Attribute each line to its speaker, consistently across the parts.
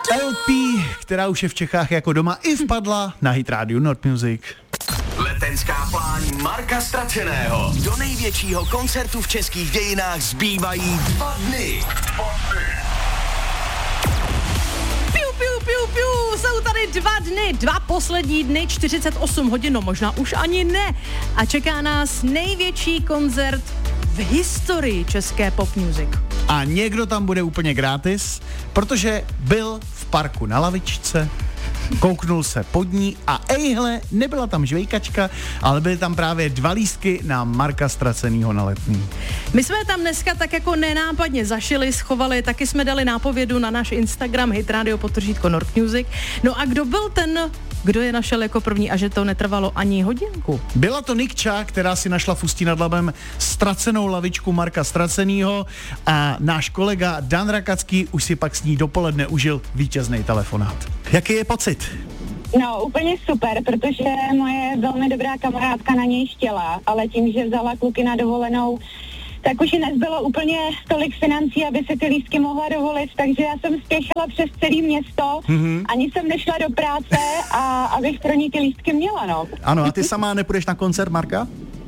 Speaker 1: LP, která už je v Čechách jako doma, i vpadla na hit rádiu Nord Music.
Speaker 2: Letenská pláň Marka Stračeného. Do největšího koncertu v českých dějinách zbývají 2 dny.
Speaker 3: Jsou tady 2 dny, 2 poslední dny, 48 hodin, no možná už ani ne. A čeká nás největší koncert v historii české pop music.
Speaker 1: A někdo tam bude úplně gratis, protože byl v parku na lavičce, kouknul se pod ní a ejhle, nebyla tam žvejkačka, ale byly tam právě 2 lístky na Marka Stracenýho na Letný.
Speaker 3: My jsme tam dneska tak jako nenápadně zašili, schovali, taky jsme dali nápovědu na náš Instagram hitradio_, Nord Music. No a kdo byl ten, kdo je našel jako první a že to netrvalo ani hodinku?
Speaker 1: Byla to Nikča, která si našla v Ústí nad Labem ztracenou lavičku Marka Stracenýho a náš kolega Dan Rakacký už si pak s ní dopoledne užil vítězný telefonát. Jaký je pocit?
Speaker 4: No, úplně super, protože moje velmi dobrá kamarádka na něj chtěla, ale tím, že vzala kluky na dovolenou, tak už jí nezbylo úplně tolik financí, aby se ty lístky mohla dovolit, takže já jsem spěchala přes celé město, ani jsem nešla do práce a abych pro ní ty lístky měla, no.
Speaker 1: Ano, a ty sama nepůjdeš na koncert Marka?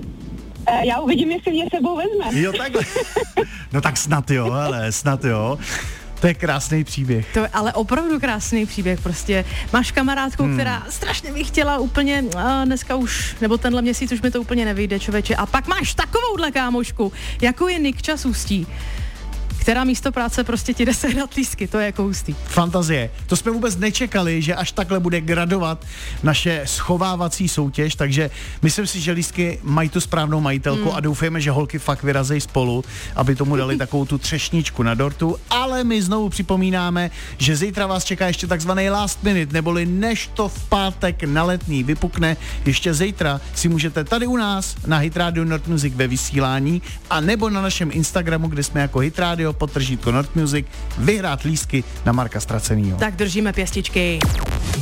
Speaker 4: Já uvidím, jestli mě sebou vezme.
Speaker 1: Jo, takhle. No tak snad jo, ale snad jo. To je krásný příběh.
Speaker 3: To je ale opravdu krásný příběh, prostě máš kamarádku, která strašně by chtěla úplně, dneska už, nebo tenhle měsíc už mi to úplně nevyjde, člověče, a pak máš takovouhle kámošku, jako je Nikča z Ústí, která místo práce prostě ti jde sehnat lístky, to je jako hustý.
Speaker 1: Fantazie. To jsme vůbec nečekali, že až takhle bude gradovat naše schovávací soutěž, takže myslím si, že lístky mají tu správnou majitelku a doufejme, že holky fakt vyrazejí spolu, aby tomu dali takovou tu třešničku na dortu, ale my znovu připomínáme, že zítra vás čeká ještě takzvaný last minute, neboli než to v pátek na Letný vypukne, ještě zítra si můžete tady u nás na Hit Radio Nord Music ve vysílání a nebo na našem Instagramu, kde jsme jako Hit Radio _, Nord Music, vyhrát lístky na Marka Stracenýho.
Speaker 3: Tak držíme pěstičky.